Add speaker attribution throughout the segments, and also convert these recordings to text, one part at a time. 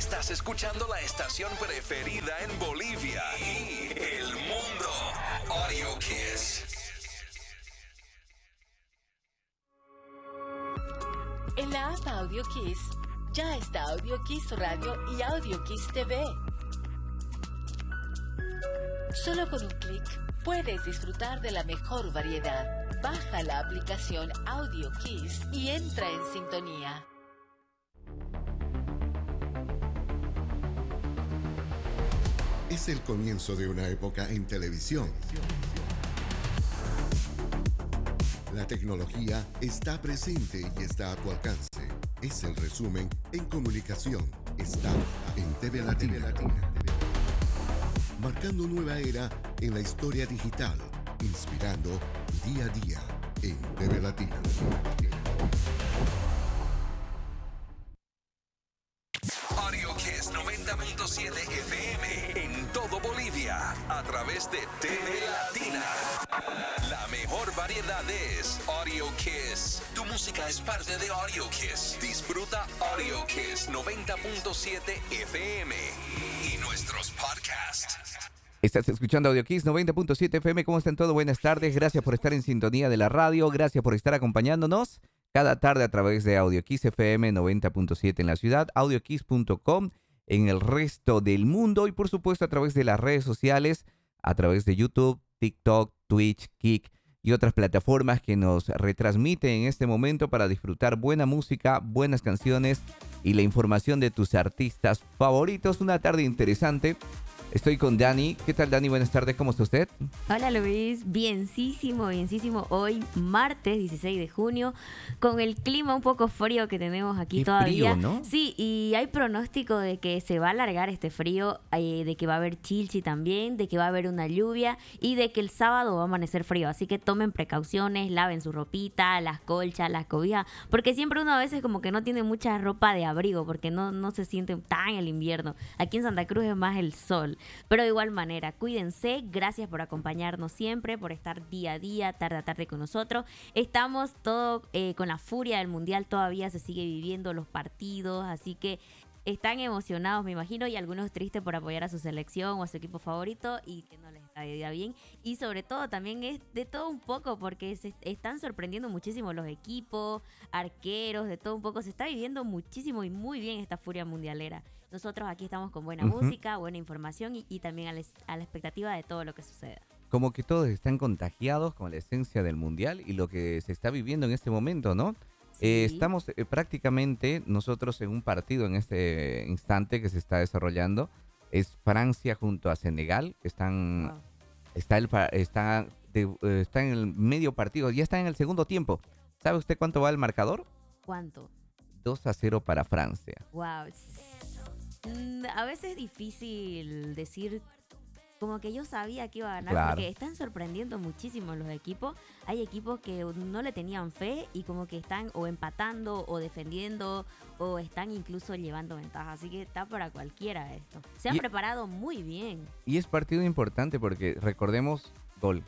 Speaker 1: Estás escuchando la estación preferida en Bolivia y el mundo. Audio Kiss.
Speaker 2: En la app Audio Kiss ya está Audio Kiss Radio y Audio Kiss TV. Solo con un clic puedes disfrutar de la mejor variedad. Baja la aplicación Audio Kiss y entra en sintonía.
Speaker 3: Es el comienzo de una época en televisión. La tecnología está presente y está a tu alcance. Es el resumen en comunicación. Está en TV Latina. Marcando nueva era en la historia digital. Inspirando día a día en TV Latina.
Speaker 1: Audio Kiss 90.7 FM en todo Bolivia a través de TV Latina. La mejor variedad es Audio Kiss. Tu música es parte de Audio Kiss. Disfruta Audio Kiss 90.7 FM y nuestros podcasts.
Speaker 4: Estás escuchando Audio Kiss 90.7 FM. ¿Cómo están todos? Buenas tardes. Gracias por estar en sintonía de la radio. Gracias por estar acompañándonos cada tarde a través de Audio Kiss FM 90.7 en la ciudad, audiokiss.com en el resto del mundo y por supuesto a través de las redes sociales, a través de YouTube, TikTok, Twitch, Kick y otras plataformas que nos retransmiten en este momento para disfrutar buena música, buenas canciones y la información de tus artistas favoritos. Una tarde interesante. Estoy con Dani. ¿Qué tal, Dani? Buenas tardes. ¿Cómo está usted?
Speaker 5: Hola, Luis. Bienísimo. Hoy, martes 16 de junio, con el clima un poco frío que tenemos aquí
Speaker 4: Qué
Speaker 5: todavía.
Speaker 4: frío, ¿no?
Speaker 5: Sí, y hay pronóstico de que se va a alargar este frío, de que va a haber chilchi también, de que va a haber una lluvia y de que el sábado va a amanecer frío. Así que tomen precauciones, laven su ropita, las colchas, las cobijas, porque siempre uno a veces como que no tiene mucha ropa de abrigo, porque no se siente tan el invierno. Aquí en Santa Cruz es más el sol. Pero de igual manera, cuídense, gracias por acompañarnos siempre, por estar día a día, tarde a tarde con nosotros. Estamos todo con la furia del Mundial, todavía se sigue viviendo los partidos, así que están emocionados, me imagino, y algunos tristes por apoyar a su selección o a su equipo favorito y que no les está bien. Y sobre todo también es de todo un poco porque se están sorprendiendo muchísimo los equipos, arqueros, de todo un poco. Se está viviendo muchísimo y muy bien esta furia mundialera. Nosotros aquí estamos con buena música, buena información y también a la expectativa de todo lo que suceda.
Speaker 4: Como que todos están contagiados con la esencia del Mundial y lo que se está viviendo en este momento, ¿no? Sí. Estamos prácticamente nosotros en un partido en este instante que se está desarrollando. Es Francia junto a Senegal. Están, está en el medio partido. Ya está en el segundo tiempo. ¿Sabe usted cuánto va el marcador?
Speaker 5: ¿Cuánto?
Speaker 4: 2-0 para Francia.
Speaker 5: Wow. A veces es difícil decir como que yo sabía que iba a ganar, claro, porque están sorprendiendo muchísimo los equipos. Hay equipos que no le tenían fe y como que están o empatando o defendiendo o están incluso llevando ventaja. Así que está para cualquiera esto. Se han preparado muy bien.
Speaker 4: Y es partido importante porque recordemos gol.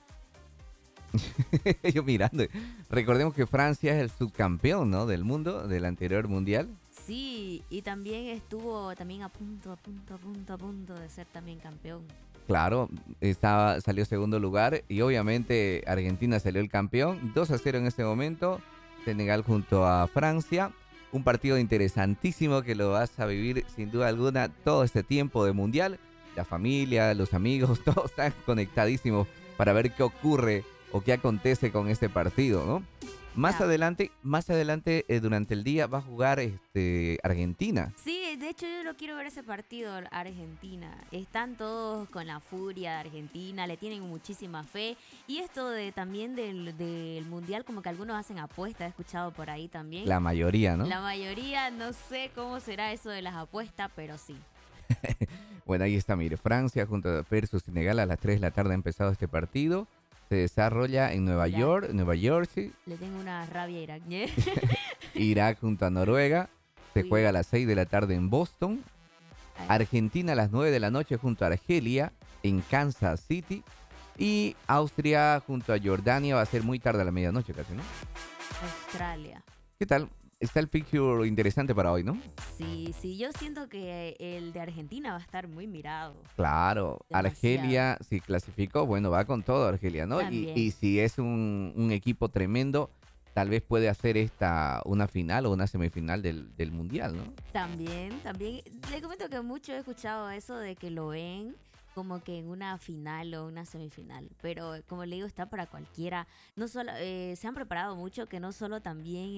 Speaker 4: Yo mirando. Recordemos que Francia es el subcampeón, ¿no? Del mundo, del anterior mundial.
Speaker 5: Sí, y también estuvo también a punto de ser también campeón.
Speaker 4: Claro, salió segundo lugar y obviamente Argentina salió el campeón. 2-0 en este momento. Senegal junto a Francia. Un partido interesantísimo que lo vas a vivir sin duda alguna todo este tiempo de mundial. La familia, los amigos, todos están conectadísimos para ver qué ocurre o qué acontece con este partido, ¿no? Más adelante, durante el día va a jugar Argentina.
Speaker 5: Sí, de hecho yo lo quiero ver ese partido, Argentina. Están todos con la furia de Argentina, le tienen muchísima fe. Y esto también del Mundial, como que algunos hacen apuestas, he escuchado por ahí también.
Speaker 4: La mayoría, ¿no?
Speaker 5: La mayoría, no sé cómo será eso de las apuestas, pero sí.
Speaker 4: Bueno, ahí está, mire, Francia junto a versus Senegal a las 3 de la tarde ha empezado este partido. Se desarrolla en Nueva Jersey.
Speaker 5: Le tengo una rabia a Irak.
Speaker 4: Irak junto a Noruega. Se juega a las 6 de la tarde en Boston. Argentina a las 9 de la noche junto a Argelia en Kansas City. Y Austria junto a Jordania va a ser muy tarde a la medianoche casi, ¿no?
Speaker 5: Australia.
Speaker 4: ¿Qué tal? está el fixture interesante para hoy, ¿no?
Speaker 5: Sí, sí, yo siento que el de Argentina va a estar muy mirado.
Speaker 4: Claro,
Speaker 5: Demasiado.
Speaker 4: Argelia, si clasificó, bueno, va con todo Argelia, ¿no?
Speaker 5: También.
Speaker 4: Y si es un equipo tremendo, tal vez puede hacer una final o una semifinal del Mundial, ¿no?
Speaker 5: También, también. Le comento que mucho he escuchado eso de que lo ven como que en una final o una semifinal. Pero como le digo, está para cualquiera. No solo, se han preparado mucho que no solo también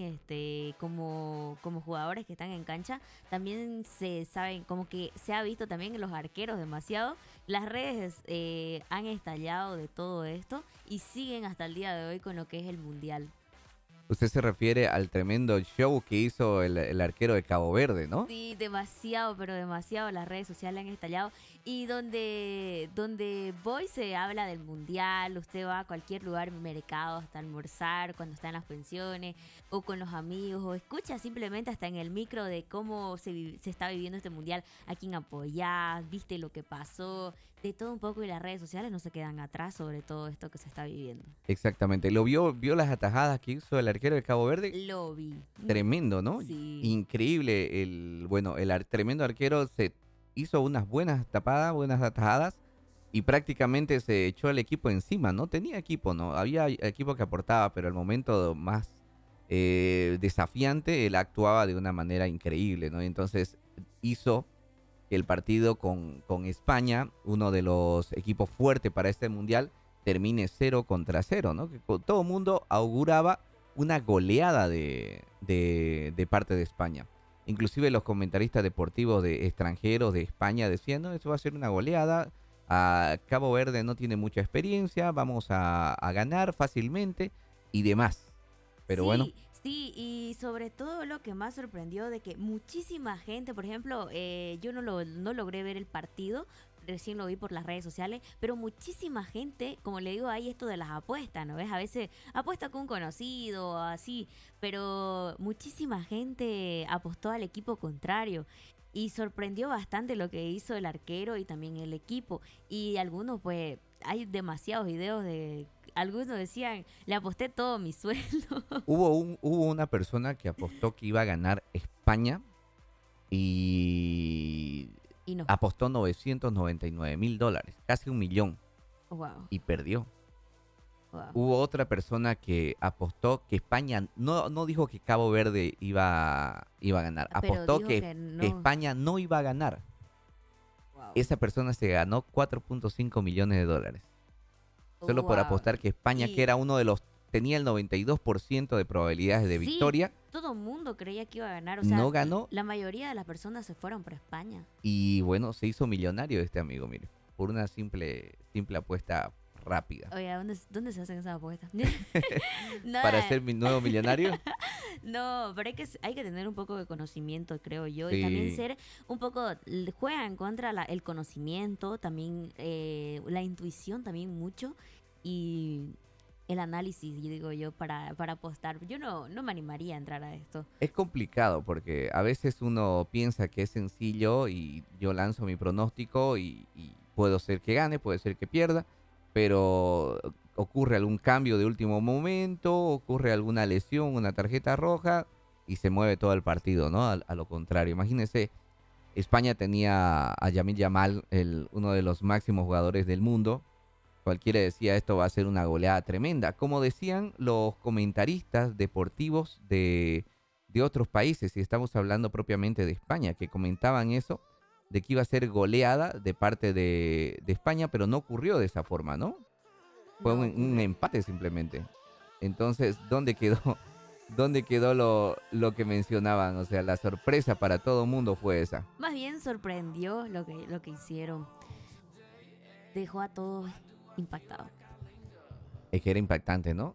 Speaker 5: como jugadores que están en cancha, también se saben, como que se ha visto también en los arqueros demasiado. Las redes han estallado de todo esto y siguen hasta el día de hoy con lo que es el mundial.
Speaker 4: Usted se refiere al tremendo show que hizo el arquero de Cabo Verde, ¿no?
Speaker 5: Sí, demasiado, pero demasiado. Las redes sociales han estallado. Y donde voy se habla del mundial. Usted va a cualquier lugar, mercado, hasta almorzar, cuando está en las pensiones, o con los amigos, o escucha simplemente hasta en el micro de cómo se está viviendo este mundial, a quién apoyar, viste lo que pasó, de todo un poco. Y las redes sociales no se quedan atrás sobre todo esto que se está viviendo.
Speaker 4: Exactamente. ¿Vio las atajadas que hizo el arquero de Cabo Verde?
Speaker 5: Lo vi.
Speaker 4: Tremendo, ¿no?
Speaker 5: Sí.
Speaker 4: Increíble. Tremendo arquero se hizo unas buenas tapadas, buenas atajadas y prácticamente se echó el equipo encima, ¿no? Tenía equipo, ¿no? Había equipo que aportaba, pero al momento más desafiante, él actuaba de una manera increíble, ¿no? Entonces hizo que el partido con España, uno de los equipos fuertes para este mundial, termine 0-0, ¿no? Que todo el mundo auguraba una goleada de parte de España. Inclusive los comentaristas deportivos de extranjeros de España decían, no, eso va a ser una goleada. Cabo Verde no tiene mucha experiencia, vamos a ganar fácilmente y demás. Pero
Speaker 5: Sí,
Speaker 4: bueno,
Speaker 5: sí, y sobre todo lo que más sorprendió de que muchísima gente, por ejemplo, yo no logré ver el partido, recién lo vi por las redes sociales, pero muchísima gente, como le digo, hay esto de las apuestas, ¿no ves? A veces apuesta con un conocido, así, pero muchísima gente apostó al equipo contrario. Y sorprendió bastante lo que hizo el arquero y también el equipo. Y algunos, pues, hay demasiados videos de... Algunos decían, le aposté todo mi sueldo.
Speaker 4: hubo una persona que apostó que iba a ganar España y
Speaker 5: Y no.
Speaker 4: apostó $999,000, casi 1 millón,
Speaker 5: Wow,
Speaker 4: y perdió.
Speaker 5: wow.
Speaker 4: Hubo otra persona que apostó que España, no dijo que Cabo Verde iba a ganar,
Speaker 5: Pero
Speaker 4: apostó
Speaker 5: dijo
Speaker 4: que,
Speaker 5: que no.
Speaker 4: que España no iba a ganar.
Speaker 5: Wow.
Speaker 4: Esa persona se ganó $4.5 millones, solo por
Speaker 5: Wow.
Speaker 4: apostar que España,
Speaker 5: Y-
Speaker 4: que era uno de los, tenía el 92% de probabilidades de
Speaker 5: Sí,
Speaker 4: victoria,
Speaker 5: todo el mundo creía que iba a ganar. O sea,
Speaker 4: no ganó
Speaker 5: la mayoría de las personas se fueron por España.
Speaker 4: y bueno, se hizo millonario este amigo, mire, por una simple apuesta rápida.
Speaker 5: Oye, ¿dónde se hacen esas apuestas? No,
Speaker 4: Para ser mi nuevo millonario.
Speaker 5: no, pero hay que tener un poco de conocimiento, creo yo.
Speaker 4: Sí.
Speaker 5: Y también ser un poco, juega en contra el conocimiento, también la intuición también mucho. Y el análisis, yo digo yo, para apostar. Yo no me animaría a entrar a esto.
Speaker 4: Es complicado porque a veces uno piensa que es sencillo y yo lanzo mi pronóstico y puedo ser que gane, puede ser que pierda, pero ocurre algún cambio de último momento, ocurre alguna lesión, una tarjeta roja y se mueve todo el partido, ¿no? A lo contrario, imagínense, España tenía a Lamine Yamal, uno de los máximos jugadores del mundo. Cualquiera decía esto va a ser una goleada tremenda. Como decían los comentaristas deportivos de otros países, y estamos hablando propiamente de España, que comentaban eso, de que iba a ser goleada de parte de España, pero no ocurrió de esa forma, ¿no? Fue
Speaker 5: No
Speaker 4: un empate simplemente. Entonces, ¿dónde quedó, dónde quedó lo que mencionaban? O sea, la sorpresa para todo el mundo fue esa.
Speaker 5: Más bien sorprendió lo que hicieron. Dejó a todos impactados.
Speaker 4: Es que era impactante, ¿no?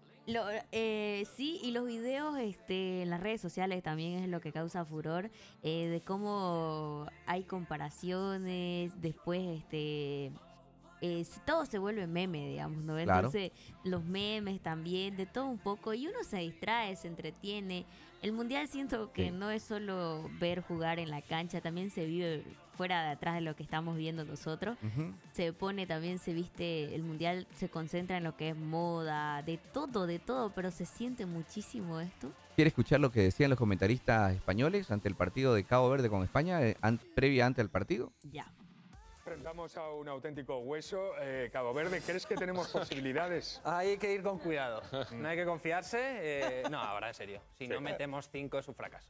Speaker 5: Sí, y los videos en las redes sociales también es lo que causa furor, de cómo hay comparaciones, después todo se vuelve meme, digamos, ¿no?
Speaker 4: Claro.
Speaker 5: Entonces, los memes también, de todo un poco, y uno se distrae, se entretiene. El mundial siento que
Speaker 4: Sí.
Speaker 5: no es solo ver jugar en la cancha, también se vive fuera de atrás de lo que estamos viendo nosotros.
Speaker 4: Ujú.
Speaker 5: Se pone también, se viste, el mundial se concentra en lo que es moda, de todo, pero se siente muchísimo esto.
Speaker 4: ¿Quiere escuchar lo que decían los comentaristas españoles ante el partido de Cabo Verde con España, previa ante el partido?
Speaker 5: Ya.
Speaker 6: Enfrentamos a un auténtico hueso. Cabo Verde, ¿crees que tenemos posibilidades?
Speaker 7: Hay que ir con cuidado. No hay que confiarse. No, ahora en serio. Si no metemos 5 es un fracaso.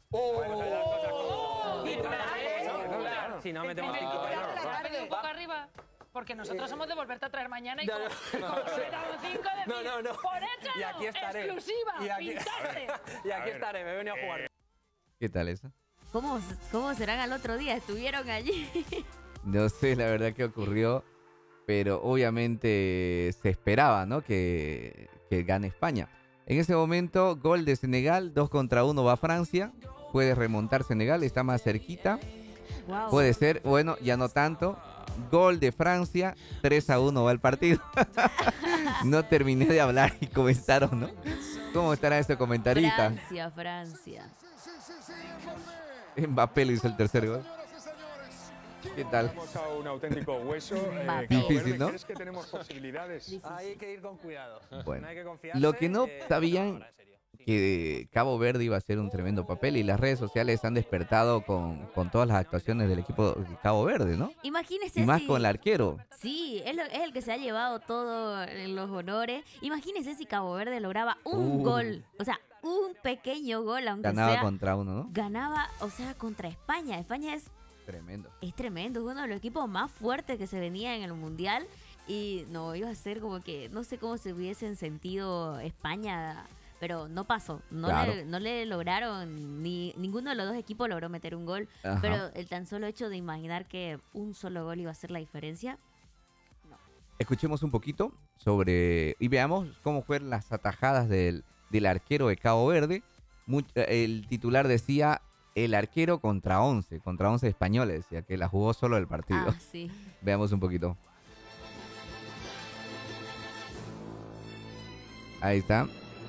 Speaker 7: Si no metemos 5
Speaker 8: Ha venido un poco arriba. Porque nosotros somos de volverte a traer mañana y como metamos 5 de
Speaker 7: No.
Speaker 8: ¡por échalo!
Speaker 7: Y aquí estaré.
Speaker 8: ¡Exclusiva!
Speaker 7: Y aquí-
Speaker 8: ¡Pintaste!
Speaker 7: Y aquí estaré, me he venido a jugar.
Speaker 4: ¿Qué tal eso?
Speaker 5: ¿Cómo serán al otro día? ¿Estuvieron allí?
Speaker 4: No sé la verdad qué ocurrió, pero obviamente se esperaba, ¿no? Que gane España. En ese momento, gol de Senegal, 2-1 va Francia. Puede remontar Senegal, está más cerquita.
Speaker 5: Wow.
Speaker 4: Puede ser, bueno, ya no tanto. Gol de Francia, 3-1 va el partido. No terminé de hablar y comenzaron, ¿no? ¿Cómo estará ese comentarista?
Speaker 5: Francia.
Speaker 4: Mbappé le hizo el tercer gol. ¿Qué tal?
Speaker 6: Enfrentamos a un auténtico hueso. Cabo
Speaker 4: Difícil,
Speaker 6: Verde,
Speaker 4: ¿no?
Speaker 6: ¿crees que tenemos posibilidades?
Speaker 7: Hay que ir con cuidado.
Speaker 4: Bueno,
Speaker 7: No hay que confiarse.
Speaker 4: lo que no sabían
Speaker 7: ahora en serio.
Speaker 4: que Cabo Verde iba a hacer un tremendo papel y las redes sociales han despertado con todas las actuaciones del equipo de Cabo Verde, ¿no?
Speaker 5: Imagínese
Speaker 4: Y más
Speaker 5: si-
Speaker 4: con el arquero.
Speaker 5: Sí, es el que se ha llevado todos los honores. Imagínese si Cabo Verde lograba un gol. O sea, un pequeño gol, aunque
Speaker 4: Ganaba
Speaker 5: sea.
Speaker 4: contra uno, ¿no?
Speaker 5: Ganaba, o sea, contra España. España es
Speaker 4: Tremendo.
Speaker 5: tremendo, es uno de los equipos más fuertes que se venía en el Mundial. Y no, iba a ser como que, no sé cómo se hubiesen sentido España, pero no pasó.
Speaker 4: Claro.
Speaker 5: No le lograron, ninguno de los dos equipos logró meter un gol.
Speaker 4: Ajá.
Speaker 5: Pero el tan solo hecho de imaginar que un solo gol iba a hacer la diferencia.
Speaker 4: Escuchemos un poquito sobre y veamos cómo fueron las atajadas del arquero de Cabo Verde. El titular decía el arquero contra 11 españoles, decía que la jugó solo el partido.
Speaker 5: Ah, sí.
Speaker 4: Veamos un poquito. Ahí está.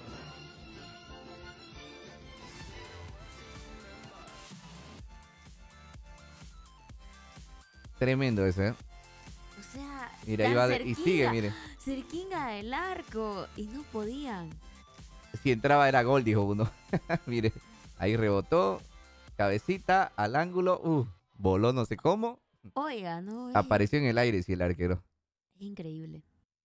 Speaker 4: Tremendo ese, ¿eh?
Speaker 5: O sea,
Speaker 4: Mira, ahí
Speaker 5: tan
Speaker 4: va y sigue, mire.
Speaker 5: cerquinga del arco y no podían.
Speaker 4: Si entraba era gol, dijo uno. Mire, ahí rebotó, cabecita al ángulo, voló no sé cómo,
Speaker 5: Oiga, no.
Speaker 4: apareció en el aire, sí, el arquero.
Speaker 5: Es increíble.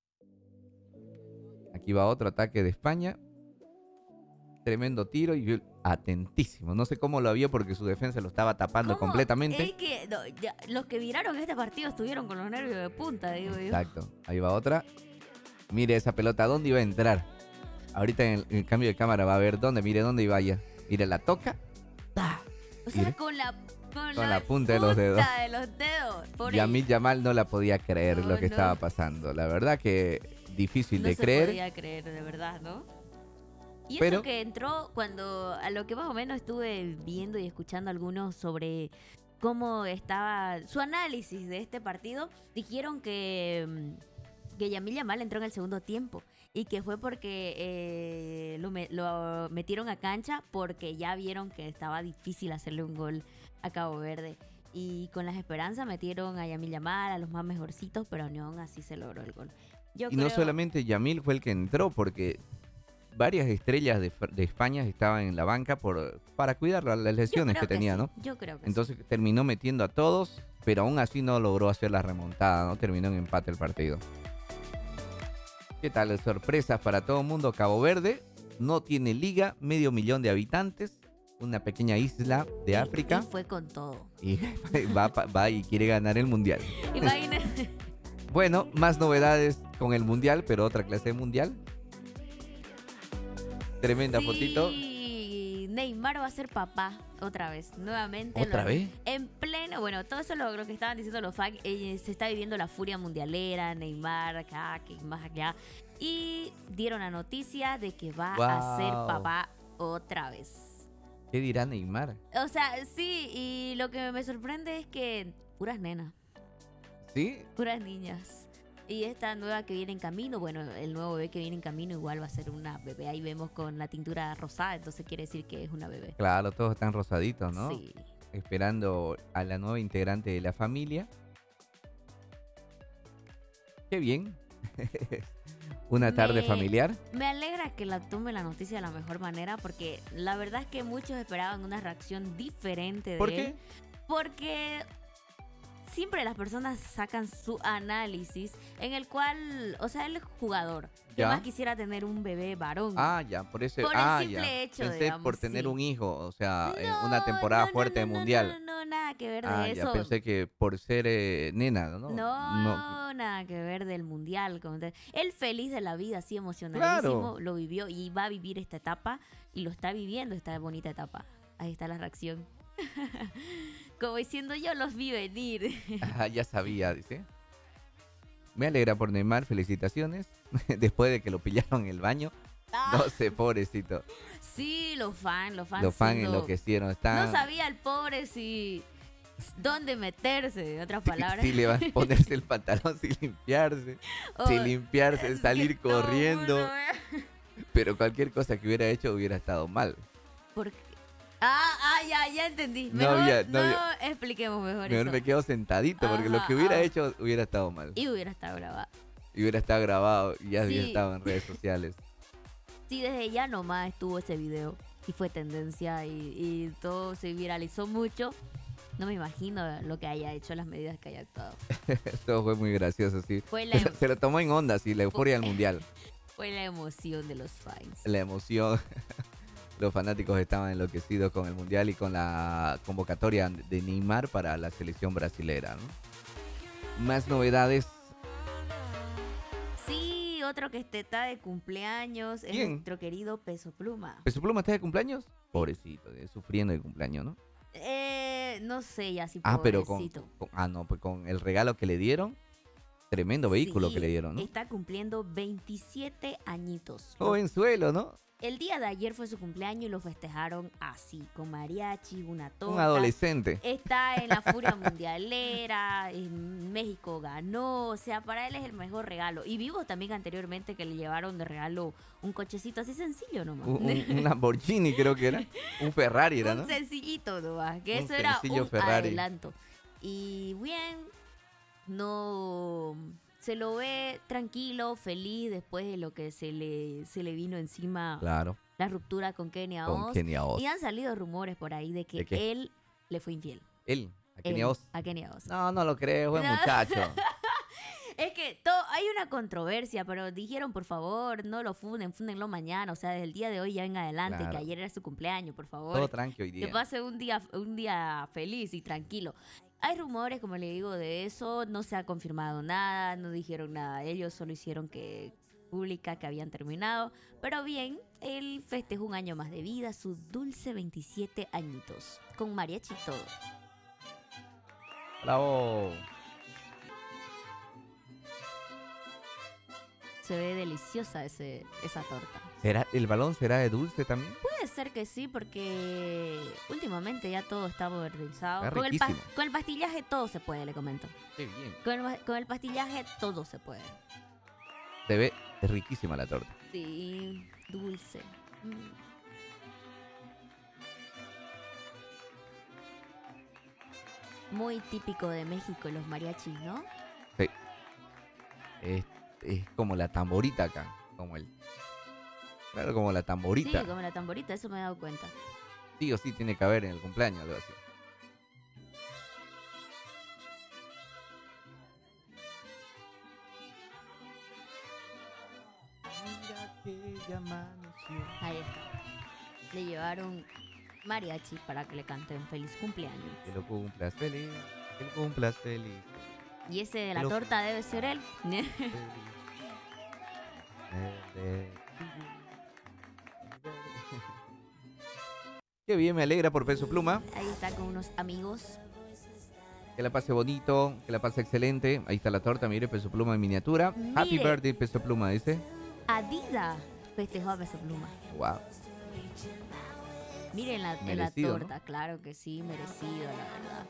Speaker 4: Aquí va otro ataque de España. Tremendo tiro y atentísimo. No sé cómo lo vio porque su defensa lo estaba tapando
Speaker 5: ¿Cómo?
Speaker 4: completamente.
Speaker 5: Es que los que viraron este partido estuvieron con los nervios de punta, digo yo.
Speaker 4: Exacto. Ahí va otra. Mire esa pelota, ¿dónde iba a entrar? Ahorita en el cambio de cámara va a ver dónde, mire dónde iba ya. Mire, la toca. ¡Ta!
Speaker 5: O sea,
Speaker 4: Mire.
Speaker 5: con la
Speaker 4: punta de los dedos.
Speaker 5: punta de los dedos. Pobre-
Speaker 4: Yamil Yamal no la podía creer
Speaker 5: No,
Speaker 4: lo que
Speaker 5: no.
Speaker 4: estaba pasando. La verdad que difícil
Speaker 5: no
Speaker 4: de
Speaker 5: se
Speaker 4: creer.
Speaker 5: podía creer, de verdad, ¿no? Y
Speaker 4: Pero-
Speaker 5: eso que entró cuando, a lo que más o menos estuve viendo y escuchando algunos sobre cómo estaba su análisis de este partido, dijeron que Yamil Yamal entró en el segundo tiempo y que fue porque lo metieron a cancha porque ya vieron que estaba difícil hacerle un gol a Cabo Verde. Y con las esperanzas metieron a Yamil Yamal, a los más mejorcitos, pero ni aún así se logró el gol. Yo
Speaker 4: Y no
Speaker 5: creo-
Speaker 4: solamente Yamil fue el que entró, porque varias estrellas de España estaban en la banca para cuidar las
Speaker 5: yo
Speaker 4: lesiones
Speaker 5: creo
Speaker 4: que tenía,
Speaker 5: sí,
Speaker 4: ¿no?
Speaker 5: Yo creo que
Speaker 4: Entonces terminó metiendo a todos, pero aún así no logró hacer la remontada, ¿no? Terminó en empate el partido. ¿Qué tal? Sorpresas para todo el mundo. Cabo Verde no tiene liga, 500,000 de habitantes, una pequeña isla de
Speaker 5: sí.
Speaker 4: África
Speaker 5: Y fue con todo.
Speaker 4: y va y quiere ganar el mundial.
Speaker 5: Imagínate.
Speaker 4: Bueno, más novedades con el mundial, pero otra clase de mundial. Tremenda fotito.
Speaker 5: Sí, Neymar va a ser papá otra vez, nuevamente.
Speaker 4: ¿Otra vez?
Speaker 5: En pleno, bueno, todo eso lo que estaban diciendo los fans, se está viviendo la furia mundialera, Neymar acá, que más allá. Y dieron la noticia de que va a ser
Speaker 4: Wow.
Speaker 5: papá otra vez.
Speaker 4: ¿Qué dirá Neymar?
Speaker 5: O sea, sí, y lo que me sorprende es que puras nenas,
Speaker 4: ¿Sí?
Speaker 5: puras niñas. Y esta nueva que viene en camino, bueno, el nuevo bebé que viene en camino igual va a ser una bebé. Ahí vemos con la tintura rosada, entonces quiere decir que es una bebé.
Speaker 4: Claro, todos están rosaditos, ¿no?
Speaker 5: Sí.
Speaker 4: Esperando a la nueva integrante de la familia. Qué bien. Una tarde familiar.
Speaker 5: Me alegra que la tome la noticia de la mejor manera porque la verdad es que muchos esperaban una reacción diferente de
Speaker 4: ¿Por
Speaker 5: él.
Speaker 4: qué?
Speaker 5: Porque siempre las personas sacan su análisis en el cual, o sea, él es jugador. Yo
Speaker 4: Ya.
Speaker 5: más quisiera tener un bebé varón.
Speaker 4: Ah, ya, por eso.
Speaker 5: Por el
Speaker 4: ah,
Speaker 5: simple
Speaker 4: ya.
Speaker 5: hecho,
Speaker 4: Pensé
Speaker 5: digamos,
Speaker 4: por tener
Speaker 5: sí.
Speaker 4: un hijo, o sea, en
Speaker 5: No,
Speaker 4: una temporada
Speaker 5: no,
Speaker 4: fuerte
Speaker 5: no, no,
Speaker 4: mundial.
Speaker 5: No, nada que ver de
Speaker 4: Ah, ya,
Speaker 5: eso.
Speaker 4: pensé que por ser nena, ¿no?
Speaker 5: No, nada que ver del mundial. Él feliz de la vida, así emocionadísimo,
Speaker 4: Claro.
Speaker 5: lo vivió y va a vivir esta etapa y lo está viviendo esta bonita etapa. Ahí está la reacción. Como diciendo, yo los vi venir.
Speaker 4: Ah, ya sabía, dice. Me alegra por Neymar, felicitaciones. Después de que lo pillaron en el baño. No sé, pobrecito.
Speaker 5: Sí, los fans.
Speaker 4: Los fans enloquecieron. Están...
Speaker 5: No sabía el pobre si dónde meterse, en otras palabras.
Speaker 4: Si le van a ponerse el pantalón, si limpiarse.
Speaker 5: Oh,
Speaker 4: si limpiarse,
Speaker 5: es
Speaker 4: salir
Speaker 5: que todo el
Speaker 4: corriendo.
Speaker 5: mundo ve-
Speaker 4: Pero cualquier cosa que hubiera hecho hubiera estado mal.
Speaker 5: Porque... ya entendí.
Speaker 4: No
Speaker 5: Mejor
Speaker 4: había-
Speaker 5: no,
Speaker 4: no había-
Speaker 5: expliquemos mejor
Speaker 4: Mejor
Speaker 5: eso.
Speaker 4: me quedo sentadito porque lo que hubiera
Speaker 5: Ajá.
Speaker 4: hecho hubiera estado mal.
Speaker 5: Y hubiera estado grabado.
Speaker 4: Y hubiera estado grabado y ya hubiera
Speaker 5: Sí.
Speaker 4: estado en redes sociales.
Speaker 5: Sí, desde ya nomás estuvo ese video y fue tendencia y todo se viralizó mucho. No me imagino lo que haya hecho, las medidas que haya actuado.
Speaker 4: Todo fue muy gracioso, sí.
Speaker 5: Fue la,
Speaker 4: Se lo tomó en onda, sí, la euforia del mundial.
Speaker 5: fue la emoción de los fans.
Speaker 4: La emoción. Los fanáticos estaban enloquecidos con el mundial y con la convocatoria de Neymar para la selección brasilera, ¿no? Más novedades.
Speaker 5: Sí, otro que está de cumpleaños es
Speaker 4: ¿Quién?
Speaker 5: nuestro querido Peso Pluma.
Speaker 4: ¿Peso Pluma está de cumpleaños? Pobrecito, sufriendo de cumpleaños, ¿no?
Speaker 5: No sé, ya sí,
Speaker 4: Pero
Speaker 5: pobrecito.
Speaker 4: pues con el regalo que le dieron, tremendo vehículo
Speaker 5: Sí,
Speaker 4: que le dieron, ¿no?
Speaker 5: Está cumpliendo 27 añitos.
Speaker 4: Jovenzuelo, ¿no?
Speaker 5: El día de ayer fue su cumpleaños y lo festejaron así, con mariachi, una torta.
Speaker 4: Un adolescente.
Speaker 5: Está en la furia mundialera, en México ganó, o sea, para él es el mejor regalo. Y vimos también anteriormente que le llevaron de regalo un cochecito así sencillo nomás.
Speaker 4: Un Lamborghini creo que era. Un Ferrari era, ¿no?
Speaker 5: Un sencillito nomás, que
Speaker 4: Un
Speaker 5: eso era
Speaker 4: sencillo
Speaker 5: un
Speaker 4: Ferrari.
Speaker 5: adelanto. Y bien, no... Se lo ve tranquilo, feliz después de lo que se le vino encima
Speaker 4: Claro,
Speaker 5: la ruptura con Kenia
Speaker 4: con
Speaker 5: Oz.
Speaker 4: Kenia Oz.
Speaker 5: Y han salido rumores por ahí de que
Speaker 4: ¿De qué?
Speaker 5: él le fue infiel.
Speaker 4: Él, a
Speaker 5: Él,
Speaker 4: Kenia Oz.
Speaker 5: A Kenia Oz.
Speaker 4: No, no lo creo, buen
Speaker 5: No.
Speaker 4: muchacho.
Speaker 5: Es que hay una controversia, pero dijeron, por favor, no lo fúnenlo mañana. O sea, desde el día de hoy ya en adelante,
Speaker 4: Claro.
Speaker 5: que ayer era su cumpleaños, por favor.
Speaker 4: Todo tranqui hoy
Speaker 5: Que
Speaker 4: día.
Speaker 5: pase un día feliz y tranquilo. Hay rumores, como le digo, de eso. No se ha confirmado nada, no dijeron nada. Ellos solo hicieron que pública que habían terminado. Pero bien, él festejó un año más de vida, sus dulce 27 añitos. Con mariachi y todo.
Speaker 4: Bravo.
Speaker 5: Se ve deliciosa esa torta.
Speaker 4: ¿El balón será de dulce también?
Speaker 5: Puede ser que sí, porque últimamente ya todo está modernizado.
Speaker 4: Está
Speaker 5: Con
Speaker 4: riquísimo.
Speaker 5: con el pastillaje todo se puede, le comento.
Speaker 4: Qué bien.
Speaker 5: Con el pastillaje todo se puede.
Speaker 4: Se ve riquísima la torta.
Speaker 5: Sí, dulce. Muy típico de México los mariachis, ¿no?
Speaker 4: Sí. Es como la tamborita acá. Claro, como la tamborita.
Speaker 5: Sí, como la tamborita, eso me he dado cuenta.
Speaker 4: Sí o sí tiene que haber en el cumpleaños, algo así.
Speaker 5: Ahí está. Le llevaron mariachi para que le canten feliz cumpleaños.
Speaker 4: Que lo cumplas feliz, que lo cumplas feliz.
Speaker 5: Y ese de la
Speaker 4: Lo-
Speaker 5: torta debe ser él.
Speaker 4: Qué bien, me alegra por Peso Pluma.
Speaker 5: Ahí está con unos amigos.
Speaker 4: Que la pase bonito, que la pase excelente. Ahí está la torta, mire, Peso Pluma en miniatura. Happy
Speaker 5: Mire.
Speaker 4: birthday, Peso Pluma, dice.
Speaker 5: Adidas festejó a Peso Pluma.
Speaker 4: Wow.
Speaker 5: Miren en la
Speaker 4: Merecido,
Speaker 5: torta, claro que sí, merecido, la verdad.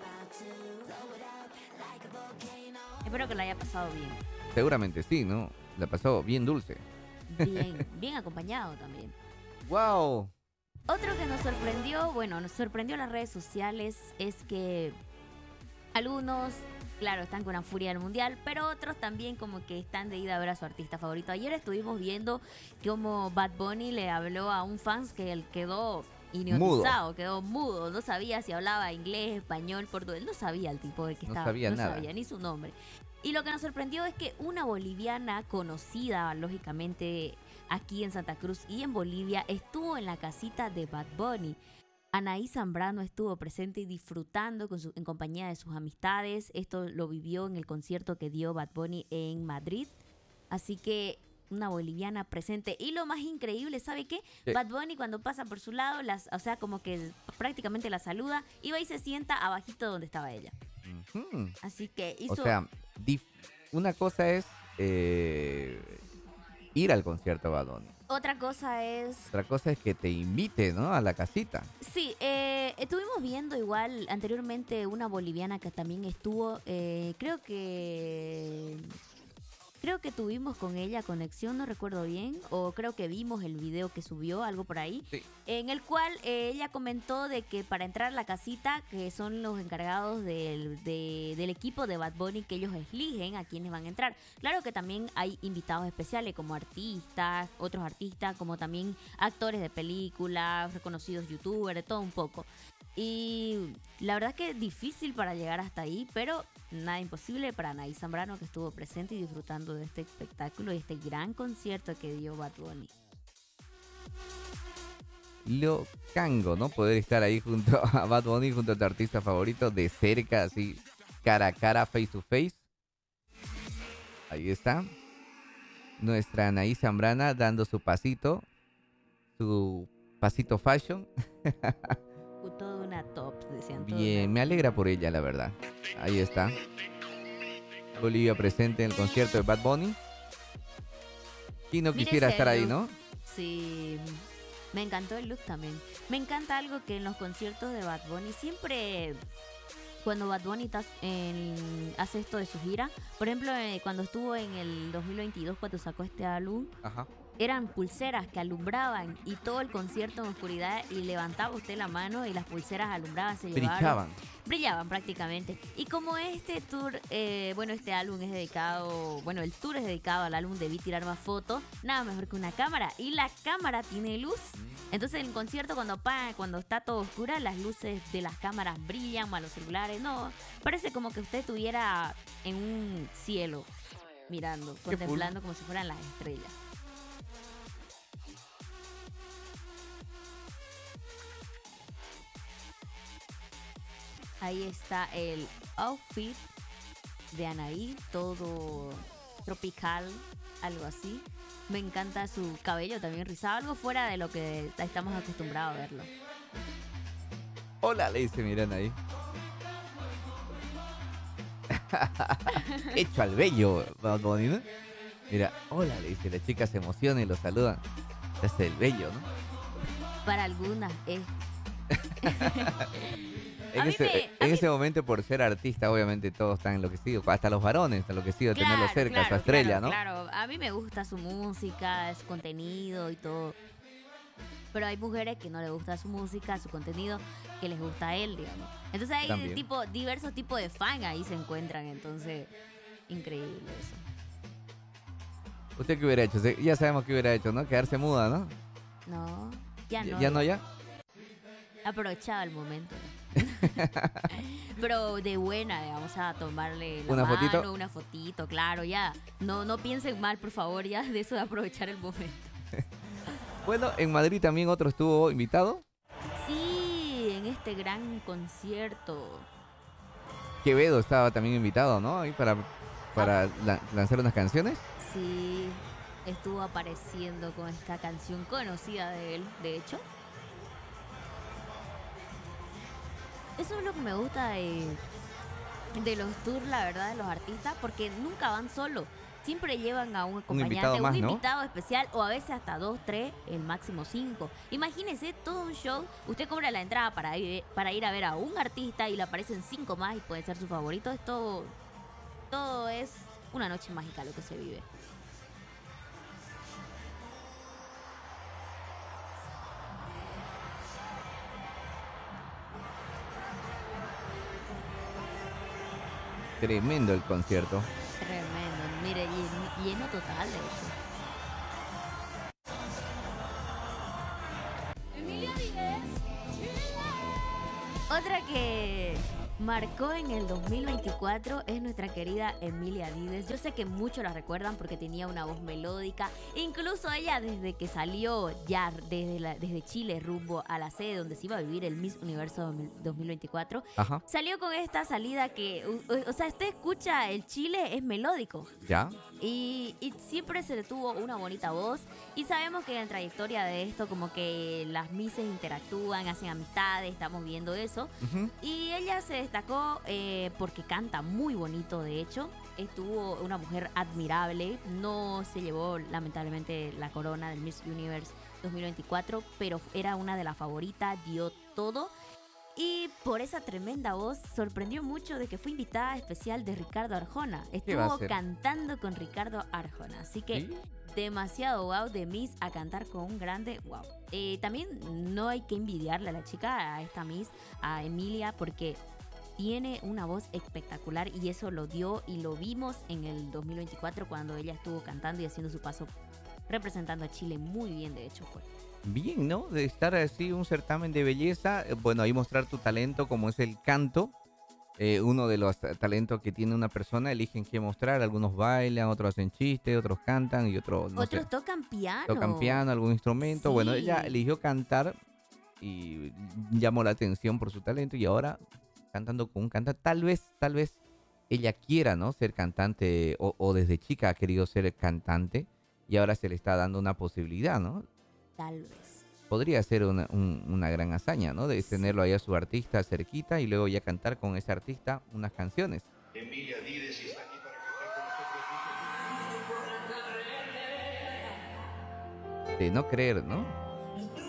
Speaker 5: Espero que la haya pasado bien.
Speaker 4: Seguramente sí, ¿no? La pasó bien dulce.
Speaker 5: Bien, bien acompañado también.
Speaker 4: ¡Wow!
Speaker 5: Otro que nos sorprendió, nos sorprendió en las redes sociales es que algunos, claro, están con la furia del mundial, pero otros también como que están de ida a ver a su artista favorito. Ayer estuvimos viendo cómo Bad Bunny le habló a un fan que él quedó hipnotizado, quedó mudo, no sabía si hablaba inglés, español, portugués, no sabía el tipo de que
Speaker 4: No
Speaker 5: estaba,
Speaker 4: sabía
Speaker 5: no
Speaker 4: nada.
Speaker 5: sabía ni su nombre. Y lo que nos sorprendió es que una boliviana conocida, lógicamente, aquí en Santa Cruz y en Bolivia, estuvo en la casita de Bad Bunny. Anaí Zambrano estuvo presente y disfrutando en compañía de sus amistades. Esto lo vivió en el concierto que dio Bad Bunny en Madrid. Así que una boliviana presente. Y lo más increíble, ¿sabe qué?
Speaker 4: ¿Qué?
Speaker 5: Bad Bunny cuando pasa por su lado, como que prácticamente la saluda y va y se sienta abajito donde estaba ella.
Speaker 4: Ujú.
Speaker 5: Así que hizo...
Speaker 4: O sea, una cosa es ir al concierto de Bad Bunny.
Speaker 5: Otra cosa es...
Speaker 4: Otra cosa es que te invite, ¿no? A la casita.
Speaker 5: Sí, estuvimos viendo igual anteriormente una boliviana que también estuvo, creo que tuvimos con ella conexión, no recuerdo bien, o creo que vimos el video que subió, algo por ahí,
Speaker 4: Sí.
Speaker 5: en el cual ella comentó de que para entrar a la casita, que son los encargados del equipo de Bad Bunny, que ellos eligen a quienes van a entrar. Claro que también hay invitados especiales como artistas, otros artistas, como también actores de películas, reconocidos youtubers, de todo un poco. Y la verdad es que es difícil para llegar hasta ahí, pero nada imposible para Anaí Zambrano, que estuvo presente y disfrutando de este espectáculo y este gran concierto que dio Bad Bunny.
Speaker 4: Lo cango, ¿no? Poder estar ahí junto a Bad Bunny, junto a tu artista favorito, de cerca, así, cara a cara, face to face. Ahí está. Nuestra Anaí Zambrana dando su pasito fashion.
Speaker 5: Toda una top, decían. toda
Speaker 4: Bien,
Speaker 5: una-
Speaker 4: me alegra por ella, la verdad. Ahí está. Bolivia presente en el concierto de Bad Bunny. ¿Quién no
Speaker 5: Mire
Speaker 4: quisiera
Speaker 5: ese
Speaker 4: estar ahí,
Speaker 5: look.
Speaker 4: no?
Speaker 5: Sí, me encantó el look también. Me encanta algo que en los conciertos de Bad Bunny siempre, cuando Bad Bunny hace esto de su gira, por ejemplo, cuando estuvo en el 2022, cuando sacó este álbum,
Speaker 4: Ajá.
Speaker 5: eran pulseras que alumbraban y todo el concierto en oscuridad, y levantaba usted la mano y las pulseras alumbraban, se llevaron. Brillaban prácticamente. Y como este tour, este álbum es dedicado, el tour es dedicado al álbum Debí Tirar Más Fotos, nada mejor que una cámara. Y la cámara tiene luz. Entonces en el concierto cuando está todo oscuro, las luces de las cámaras brillan, a los celulares, no. Parece como que usted estuviera en un cielo mirando,
Speaker 4: Qué
Speaker 5: contemplando como si fueran las estrellas. Ahí está el outfit de Anaí, todo tropical, algo así. Me encanta su cabello también rizado, algo fuera de lo que estamos acostumbrados a verlo.
Speaker 4: Hola, le dice, miren ahí. Hecho al bello, Bad Bunny, ¿no? Mira, hola, le dice, la chica se emociona y lo saludan. Es el bello, ¿no?
Speaker 5: Para algunas es...
Speaker 4: En ese momento, por ser artista, obviamente todos están enloquecidos. Hasta los varones están enloquecidos de tenerlo cerca, su estrella, ¿no?
Speaker 5: Claro, a mí me gusta su música, su contenido y todo. Pero hay mujeres que no les gusta su música, su contenido, que les gusta a él, digamos. Entonces hay
Speaker 4: También.
Speaker 5: diversos tipos de fan ahí se encuentran. Entonces, increíble eso.
Speaker 4: ¿Usted qué hubiera hecho? Ya sabemos qué hubiera hecho, ¿no? Quedarse muda, ¿no?
Speaker 5: No, ya no.
Speaker 4: ¿Ya no, ya?
Speaker 5: Aprovechaba el momento. Pero de buena, digamos, a tomarle la
Speaker 4: ¿Una
Speaker 5: mano,
Speaker 4: fotito?
Speaker 5: una fotito, claro, ya. No piensen mal, por favor, ya de eso de aprovechar el momento.
Speaker 4: Bueno, en Madrid también otro estuvo invitado.
Speaker 5: Sí, en este gran concierto.
Speaker 4: Quevedo estaba también invitado, ¿no? Ahí para lanzar unas canciones.
Speaker 5: Sí, estuvo apareciendo con esta canción conocida de él, de hecho. Eso es lo que me gusta de los tours, la verdad, de los artistas, porque nunca van solos. siempre llevan a un acompañante,
Speaker 4: invitado más,
Speaker 5: un
Speaker 4: ¿no?
Speaker 5: invitado especial, o a veces hasta 2, 3, el máximo 5. Imagínese todo un show, usted cobra la entrada para ir a ver a un artista y le aparecen 5 más y puede ser su favorito. Todo es una noche mágica lo que se vive.
Speaker 4: Tremendo el concierto.
Speaker 5: Tremendo, mire, lleno total de hecho. Otra que marcó en el 2024 es nuestra querida Emilia Dives. Yo sé que muchos la recuerdan porque tenía una voz melódica. Incluso ella desde que salió ya desde Chile rumbo a la sede donde se iba a vivir el Miss Universo 2024,
Speaker 4: Ajá.
Speaker 5: salió con esta salida que, o sea, usted escucha el Chile es melódico.
Speaker 4: ¿Ya?
Speaker 5: Y siempre se le tuvo una bonita voz. Y sabemos que en la trayectoria de esto, como que las Misses interactúan, hacen amistades, estamos viendo eso.
Speaker 4: Ujú.
Speaker 5: Y ella se destacó porque canta muy bonito, de hecho. Estuvo una mujer admirable. No se llevó, lamentablemente, la corona del Miss Universe 2024, pero era una de las favoritas, dio todo. Y por esa tremenda voz sorprendió mucho de que fue invitada especial de Ricardo Arjona.
Speaker 4: ¿Qué va a
Speaker 5: Estuvo
Speaker 4: hacer?
Speaker 5: cantando con Ricardo Arjona. Así que
Speaker 4: ¿Sí?
Speaker 5: demasiado wow de Miss a cantar con un grande wow. También no hay que envidiarle a la chica, a esta Miss, a Emilia, porque tiene una voz espectacular y eso lo dio y lo vimos en el 2024 cuando ella estuvo cantando y haciendo su paso representando a Chile muy bien, de hecho fue.
Speaker 4: Bien, ¿no? De estar así, un certamen de belleza, bueno, ahí mostrar tu talento como es el canto. Uno de los talentos que tiene una persona, eligen qué mostrar. Algunos bailan, otros hacen chistes, otros cantan y otros, no
Speaker 5: Otros
Speaker 4: sé,
Speaker 5: tocan piano.
Speaker 4: tocan piano, algún instrumento.
Speaker 5: Sí.
Speaker 4: Bueno, ella eligió cantar y llamó la atención por su talento y ahora cantando con un cantante. Tal vez ella quiera, ¿no? Ser cantante o desde chica ha querido ser cantante y ahora se le está dando una posibilidad, ¿no?
Speaker 5: Tal vez.
Speaker 4: Podría ser una gran hazaña, ¿no? De tenerlo ahí a su artista cerquita y luego ya cantar con ese artista unas canciones.
Speaker 9: Emilia Dides está aquí para cantar con nosotros.
Speaker 4: De no creer, ¿no?